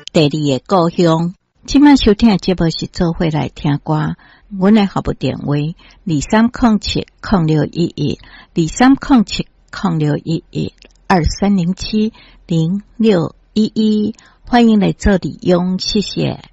第二个故乡。今晚收听的节目是做伙来听歌，阮的号码电话230706112307061123070611，欢迎来做利用，谢谢。